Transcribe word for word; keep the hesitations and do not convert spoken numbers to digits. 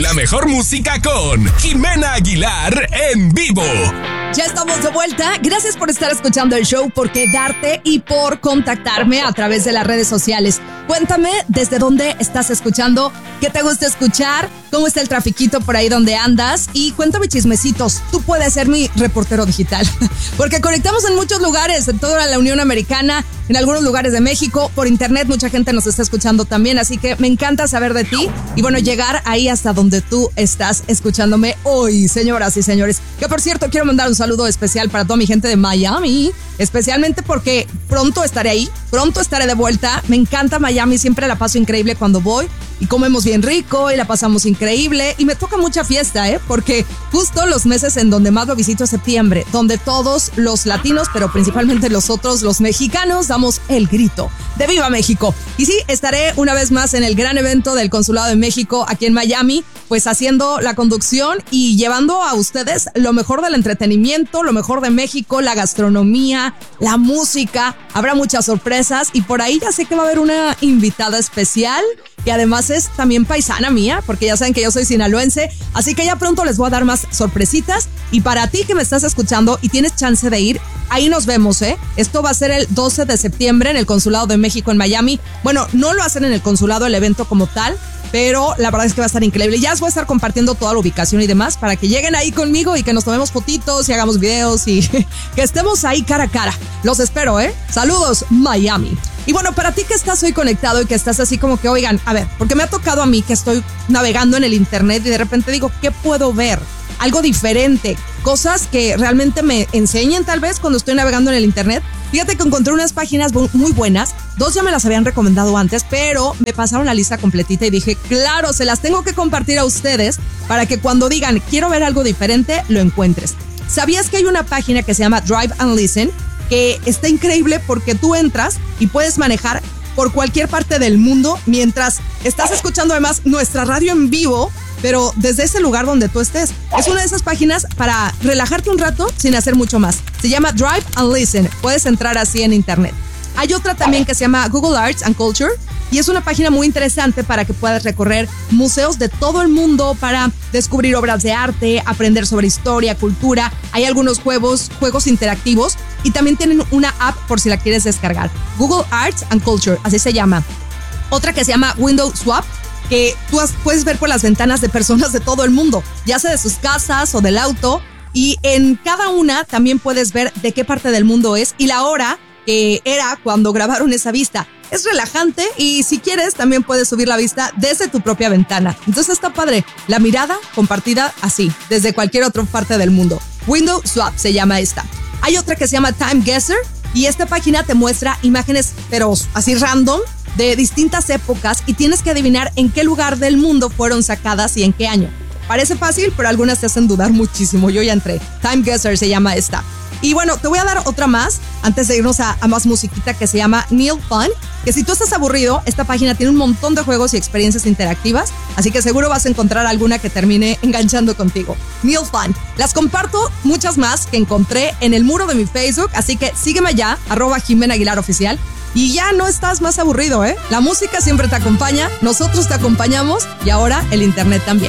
La mejor música con Jimena Aguilar en vivo. Ya estamos de vuelta. Gracias por estar escuchando el show, por quedarte y por contactarme a través de las redes sociales. Cuéntame desde dónde estás escuchando, qué te gusta escuchar, cómo está el trafiquito por ahí donde andas y cuéntame chismecitos. Tú puedes ser mi reportero digital porque conectamos en muchos lugares, en toda la Unión Americana, en algunos lugares de México, por internet mucha gente nos está escuchando también, así que me encanta saber de ti y bueno, llegar ahí hasta donde tú estás escuchándome hoy, señoras y señores. Que por cierto, quiero mandar un saludo especial para toda mi gente de Miami, especialmente porque pronto estaré ahí, pronto estaré de vuelta. Me encanta Miami, siempre la paso increíble cuando voy y comemos bien rico y la pasamos increíble y me toca mucha fiesta, ¿eh? Porque justo los meses en donde más lo visito es septiembre, donde todos los latinos, pero principalmente los otros, los mexicanos, damos el grito de ¡Viva México! Y sí, estaré una vez más en el gran evento del Consulado de México aquí en Miami, pues haciendo la conducción y llevando a ustedes lo mejor del entretenimiento, lo mejor de México, la gastronomía, la música. Habrá muchas sorpresas y por ahí ya sé que va a haber una invitada especial que además es también paisana mía, porque ya saben que yo soy sinaloense, así que ya pronto les voy a dar más sorpresitas. Y para ti que me estás escuchando y tienes chance de ir, ahí nos vemos, ¿eh? Esto va a ser el doce de septiembre en el Consulado de México en Miami. Bueno, no lo hacen en el consulado el evento como tal, pero la verdad es que va a estar increíble. Ya os voy a estar compartiendo toda la ubicación y demás para que lleguen ahí conmigo y que nos tomemos fotitos y hagamos videos y que estemos ahí cara a cara. Los espero, ¿eh? Saludos, Miami. Y bueno, para ti que estás hoy conectado y que estás así como que, oigan, a ver, porque me ha tocado a mí que estoy navegando en el internet y de repente digo, ¿qué puedo ver? Algo diferente, cosas que realmente me enseñen tal vez cuando estoy navegando en el internet. Fíjate que encontré unas páginas muy buenas, dos ya me las habían recomendado antes, pero me pasaron la lista completita y dije, claro, se las tengo que compartir a ustedes para que cuando digan, quiero ver algo diferente, lo encuentres. ¿Sabías que hay una página que se llama Drive and Listen? Que está increíble porque tú entras y puedes manejar por cualquier parte del mundo mientras estás escuchando además nuestra radio en vivo, pero desde ese lugar donde tú estés. Es una de esas páginas para relajarte un rato sin hacer mucho más. Se llama Drive and Listen. Puedes entrar así en internet. Hay otra también que se llama Google Arts and Culture y es una página muy interesante para que puedas recorrer museos de todo el mundo para descubrir obras de arte, aprender sobre historia, cultura. Hay algunos juegos, juegos interactivos y también tienen una app por si la quieres descargar. Google Arts and Culture, así se llama. Otra que se llama Window Swap, que tú puedes ver por las ventanas de personas de todo el mundo, ya sea de sus casas o del auto, y en cada una también puedes ver de qué parte del mundo es y la hora que era cuando grabaron esa vista. Es relajante y si quieres también puedes subir la vista desde tu propia ventana. Entonces está padre, la mirada compartida así, desde cualquier otra parte del mundo. Window Swap se llama esta. Hay otra que se llama Time Guesser y esta página te muestra imágenes, pero así random, de distintas épocas y tienes que adivinar en qué lugar del mundo fueron sacadas y en qué año. Parece fácil, pero algunas te hacen dudar muchísimo. Yo ya entré. Time Guesser se llama esta. Y bueno, te voy a dar otra más antes de irnos a, a más musiquita que se llama Neil Fun, que si tú estás aburrido, esta página tiene un montón de juegos y experiencias interactivas, así que seguro vas a encontrar alguna que termine enganchando contigo. Neil Fun. Las comparto muchas más que encontré en el muro de mi Facebook, así que sígueme allá, arroba Jimena Aguilar Oficial, y ya no estás más aburrido, ¿eh? La música siempre te acompaña, nosotros te acompañamos y ahora el internet también.